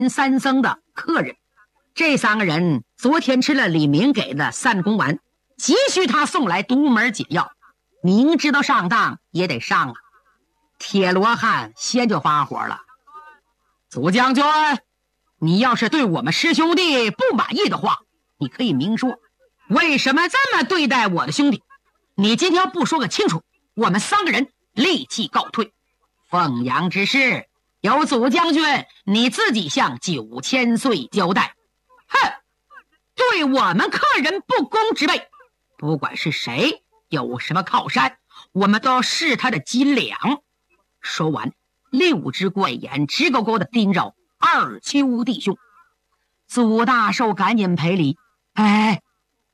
三僧的客人。这3个人昨天吃了李明给的散功丸，急需他送来独门解药，明知道上当也得上啊。铁罗汉先就发火了：祖将军，你要是对我们师兄弟不满意的话，你可以明说，为什么这么对待我的兄弟？你今天不说个清楚，我们3个人立即告退。凤阳之事由祖将军你自己向9000岁交代。哼，对我们客人不恭之辈，不管是谁有什么靠山，我们都要视他的斤两。说完，6只怪眼直勾勾地盯着二丘弟兄。祖大寿赶紧赔礼：哎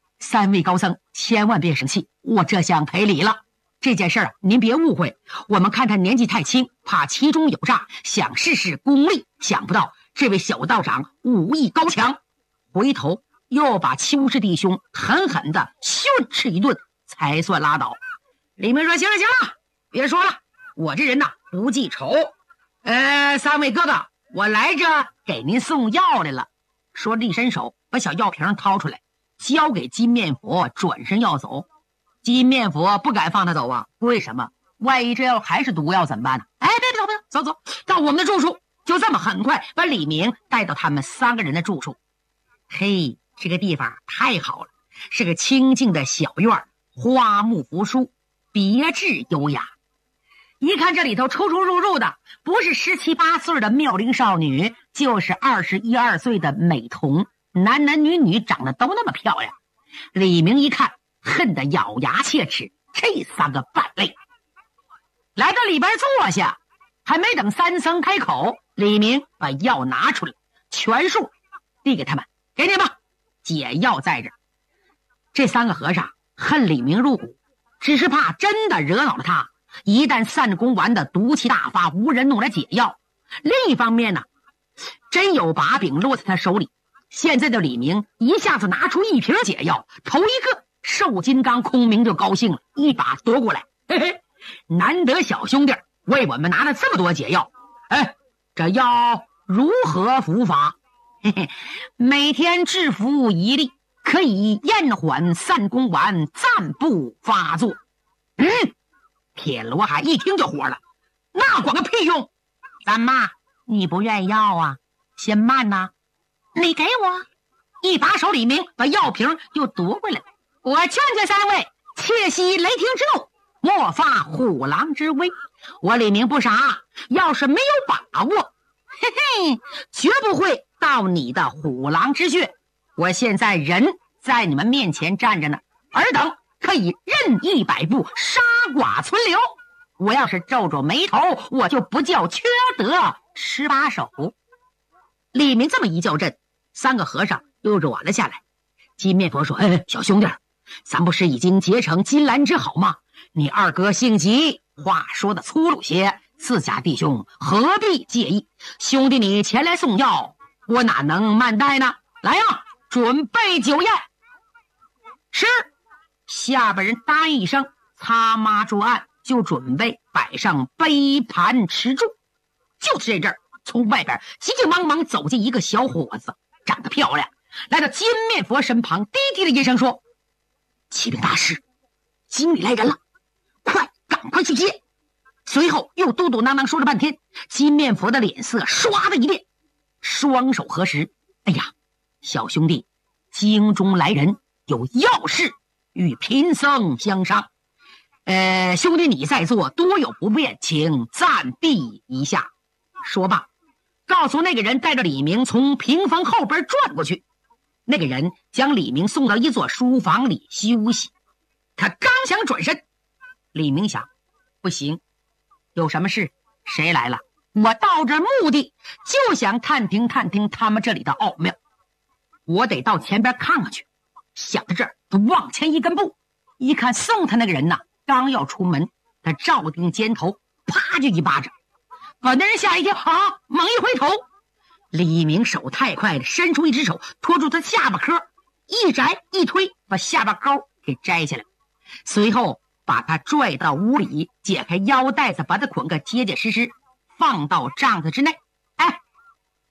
，3位高僧千万别生气，我这厢赔礼了。这件事您别误会，我们看他年纪太轻，怕其中有诈，想试试功力，想不到这位小道长武艺高强，回头又把邱氏弟兄狠狠地训斥一顿，才算拉倒。李明说：行了行了，别说了，我这人不记仇。3位哥哥，我来这给您送药来了。说着一伸手把小药瓶掏出来，交给金面佛，转身要走。金面佛不敢放他走啊，为什么？万一这药还是毒药怎么办呢？哎，别走，到我们的住处。就这么很快把李明带到他们3个人的住处。嘿，这个地方太好了，是个清静的小院，花木扶疏，别致优雅。一看这里头出入的，不是17、18岁的妙龄少女，就是21、22岁的美童，男女长得都那么漂亮。李明一看，恨得咬牙切齿，这3个败类。来到里边坐下，还没等3僧开口，李明把药拿出来，全数递给他们：给你吧，解药在这。这3个和尚恨李明入骨，只是怕真的惹恼了他，一旦散功丸的毒气大发，无人弄来解药。另一方面呢，真有把柄落在他手里。现在的李明一下子拿出1瓶解药，头一个瘦金刚空明就高兴了，一把夺过来：嘿嘿，难得小兄弟为我们拿了这么多解药，哎，这药如何服法？嘿嘿，每天制服1粒，可以延缓散功丸暂不发作。铁罗汉一听就火了：那管个屁用！怎么你不愿意要啊？先慢呐，你给我！一把手李明把药瓶又夺回来。我劝3位切息雷霆之怒，莫发虎狼之威。我李明不傻，要是没有把握，嘿嘿，绝不会到你的虎狼之穴。我现在人在你们面前站着呢，尔等可以任意摆布，杀剐存留。我要是皱皱眉头，我就不叫缺德18手。李明这么一叫阵，3个和尚又软了下来。金面佛说：小兄弟，咱不是已经结成金兰之好吗？你二哥性急，话说的粗鲁些，自家弟兄何必介意？兄弟你前来送药，我哪能慢待呢？来呀，准备酒宴。是，下边人答应一声，擦抹桌案，就准备摆上杯盘吃住。就是这阵儿，从外边急急忙忙走进一个小伙子，长得漂亮，来到金面佛身旁，低低的一声说：启禀大师，经理来人了，赶快去接。随后又嘟嘟囔囔说了半天，金面佛的脸色唰的一变，双手合十：哎呀，小兄弟，京中来人，有要事与贫僧相商。兄弟你在座，多有不便，请暂避一下。说罢，告诉那个人带着李明从屏风后边转过去。那个人将李明送到一座书房里休息。他刚想转身，李明想，不行，有什么事？谁来了？我到这目的就想探听他们这里的奥妙，我得到前边看看去。想到这儿，他往前一跟步，一看送他那个人刚要出门，他照定肩头，啪就一巴掌，把那人吓一跳。猛一回头，李明手太快了，伸出一只手托住他下巴颏，一摘一推，把下巴钩给摘下来，随后把他拽到屋里，解开腰带子，把他捆个结结实实，放到帐子之内。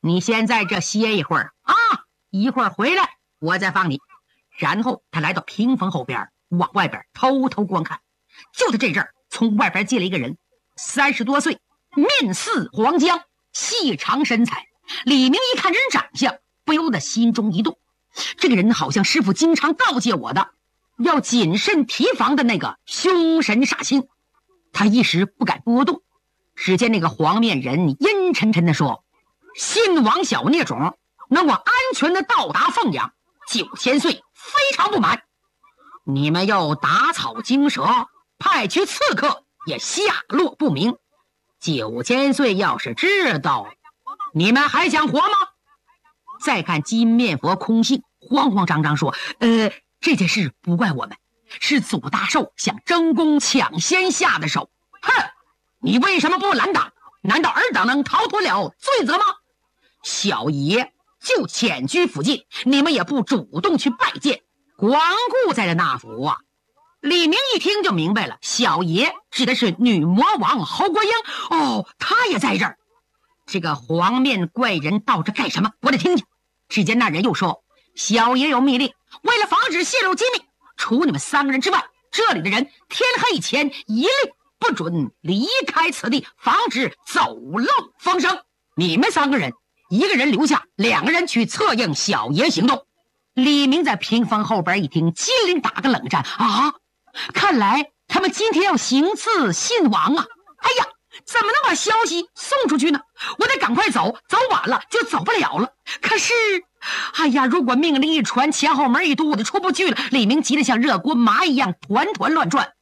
你先在这歇一会儿啊，一会儿回来我再放你。然后他来到屏风后边，往外边偷偷观看。就在这阵儿，从外边进来一个人，30多岁，面似黄姜，细长身材。李明一看人长相，不由得心中一动，这个人好像师傅经常告诫我的要谨慎提防的那个凶神煞星。他一时不敢波动。只见那个黄面人阴沉沉地说：信王小孽种能够安全的到达凤阳，9000岁非常不满。你们又打草惊蛇，派去刺客也下落不明。9000岁要是知道，你们还想活吗？再看金面佛空性慌慌张张说：这件事不怪我们，是祖大寿想争功抢先下的手。哼，你为什么不拦挡？难道尔等能逃脱了罪责吗？小爷就潜居附近，你们也不主动去拜见，光顾在了那府啊。李明一听就明白了，小爷指的是女魔王侯国英。哦，他也在这儿。这个黄面怪人到这干什么？我得听听。只见那人又说：小爷有密令，为了防止泄露机密，除你们3个人之外，这里的人天黑以前一律不准离开此地，防止走漏风声。你们3个人，一个人留下，2个人去策应小爷行动。李明在屏风后边一听，心里打个冷战啊！看来他们今天要行刺信王啊！哎呀，怎么能把消息送出去呢？我得赶快走，走晚了就走不了了。可是，哎呀，如果命令一传，前后门一堵，我就出不去了。李明急得像热锅蚂蚁一样团团乱转。